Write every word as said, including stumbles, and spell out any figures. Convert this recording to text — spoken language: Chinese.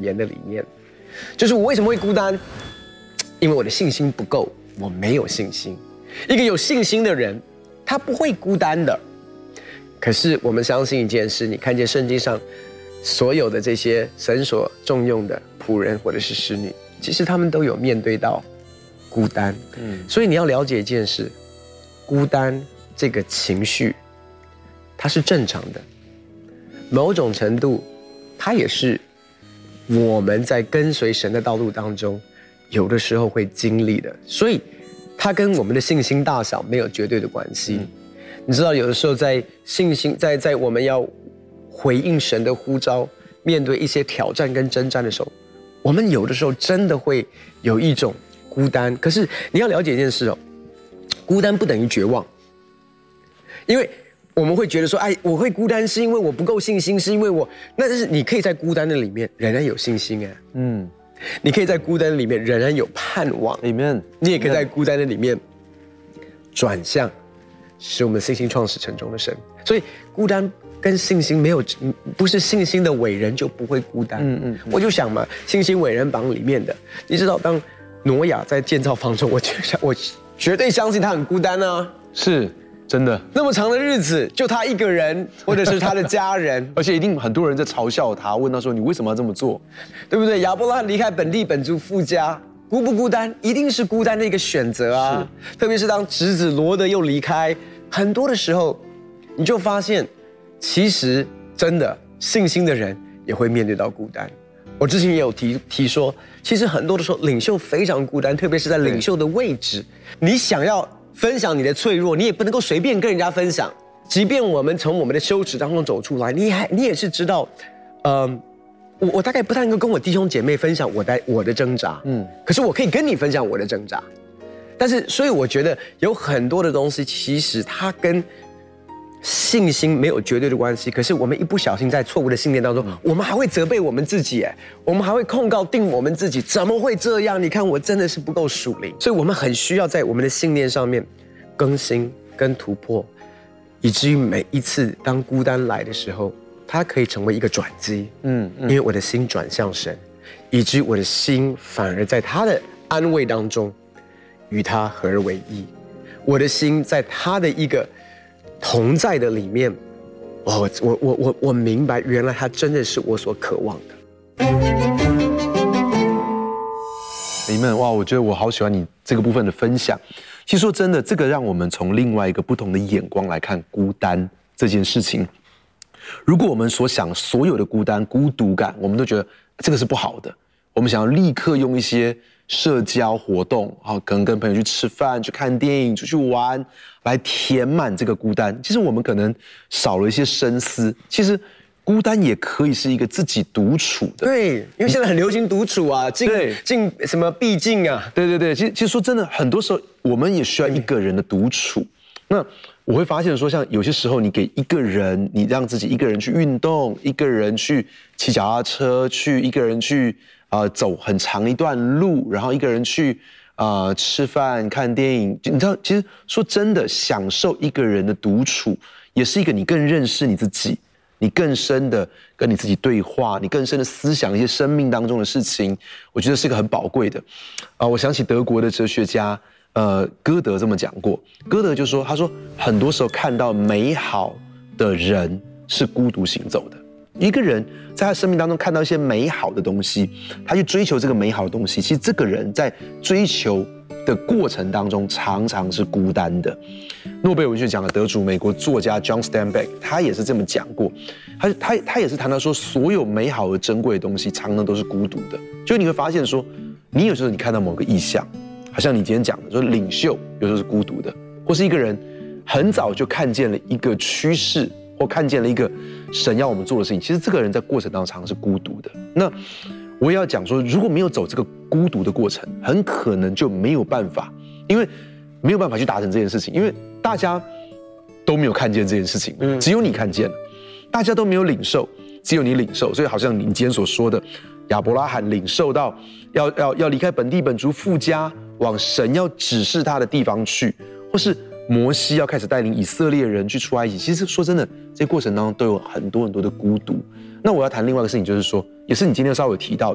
言的里面，就是我为什么会孤单？因为我的信心不够，我没有信心。一个有信心的人，他不会孤单的。可是我们相信一件事，你看见圣经上所有的这些神所重用的仆人或者是使女，其实他们都有面对到孤单。嗯，所以你要了解一件事，孤单这个情绪，它是正常的，某种程度，它也是我们在跟随神的道路当中，有的时候会经历的。所以，它跟我们的信心大小没有绝对的关系。嗯，你知道，有的时候在信心，在在我们要回应神的呼召，面对一些挑战跟征战的时候，我们有的时候真的会有一种孤单。可是你要了解一件事哦，孤单不等于绝望，因为我们会觉得说，哎，我会孤单是因为我不够信心，是因为我……那但是你可以在孤单的里面仍然有信心哎，嗯，你可以在孤单里面仍然有盼望，里面你也可以在孤单的里面转向使我们信心创始成终的神。所以孤单跟信心没有，不是信心的伟人就不会孤单。嗯嗯，我就想嘛，信心伟人榜里面的，你知道，当挪亚在建造方舟，我就想，我绝对相信他很孤单啊， 是真的。 那么长的日子，就他一个人，或者是他的家人， 而且一定很多人在嘲笑他，问他说：“你为什么要这么做？” 对不对？亚伯拉罕离开本地本族父家，孤不孤单？一定是孤单的一个选择啊。特别是当侄子罗德又离开，很多的时候，你就发现，其实真的信心的人也会面对到孤单。我之前也有提提说，其实很多的时候，领袖非常孤单，特别是在领袖的位置，你想要分享你的脆弱，你也不能够随便跟人家分享。即便我们从我们的羞耻当中走出来，你还你也是知道，嗯，我我大概不太能够跟我弟兄姐妹分享我的我的挣扎，嗯，可是我可以跟你分享我的挣扎。但是，所以我觉得有很多的东西，其实它跟信心没有绝对的关系。可是我们一不小心在错误的信念当中，嗯，我们还会责备我们自己，哎，我们还会控告定我们自己，怎么会这样？你看我真的是不够属灵。所以我们很需要在我们的信念上面更新跟突破，以至于每一次当孤单来的时候，它可以成为一个转机。嗯，嗯，因为我的心转向神，以至于我的心反而在他的安慰当中，与他合而为一。我的心在他的一个同在的里面，我我我我我明白，原来他真的是我所渴望的。 你们哇，我觉得我好喜欢你这个部分的分享。其实说真的，这个让我们从另外一个不同的眼光来看孤单这件事情。如果我们所想所有的孤单、孤独感，我们都觉得这个是不好的，我们想要立刻用一些社交活动，好，可能跟朋友去吃饭、去看电影、出去玩，来填满这个孤单。其实我们可能少了一些深思。其实孤单也可以是一个自己独处的。 对，因为现在很流行独处啊，进进什么闭境啊。 对对对，其实其实说真的，很多时候我们也需要一个人的独处。那我会发现说，像有些时候你给一个人，你让自己一个人去运动，一个人去骑脚踏车，去一个人去呃走很长一段路，然后一个人去呃吃饭、看电影。你知道，其实说真的，享受一个人的独处，也是一个你更认识你自己，你更深的跟你自己对话，你更深的思想一些生命当中的事情。我觉得是个很宝贵的。啊、呃，我想起德国的哲学家。呃，歌德这么讲过，歌德就说，他说很多时候看到美好的人是孤独行走的。一个人在他生命当中看到一些美好的东西，他去追求这个美好的东西，其实这个人在追求的过程当中常常是孤单的。诺贝尔文学奖的得主美国作家 John Steinbeck 他也是这么讲过，他他他也是谈到说，所有美好而珍贵的东西常常都是孤独的。就你会发现说，你有时候你看到某个意象。好像你今天讲的，说领袖有时候是孤独的，或是一个人很早就看见了一个趋势，或看见了一个神要我们做的事情，其实这个人在过程当中常常是孤独的。那我也要讲说，如果没有走这个孤独的过程，很可能就没有办法，因为没有办法去达成这件事情，因为大家都没有看见这件事情，只有你看见了，大家都没有领受，只有你领受，所以好像你今天所说的，亚伯拉罕领受到要要要离开本地本族父家。往神要指示他的地方去，或是摩西要开始带领以色列人去出埃及。其实说真的，这过程当中都有很多很多的孤独。那我要谈另外一个事情，就是说，也是你今天稍微有提到的。